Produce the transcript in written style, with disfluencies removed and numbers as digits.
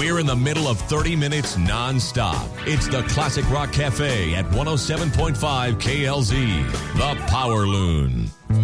We're in the middle of 30 minutes nonstop. It's the Classic Rock Cafe at 107.5 KLZ, the Power Loon.